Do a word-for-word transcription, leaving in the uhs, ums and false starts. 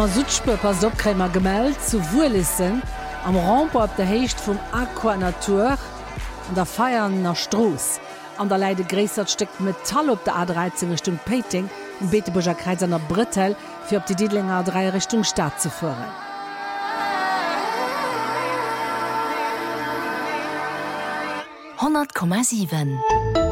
ma Südspur pass op krämer gemeldt zu Wulissen am Rampo op der Hecht vum Aquanatur an der feiern nach Stroos. An der Leide gräsert steckt Metall op der A dreizehn Richtung Peting und Beteburger Kreis an der Brittel fir op die Diedlinger A drei Richtung Stadt zu fuhren. hundert Komma sieben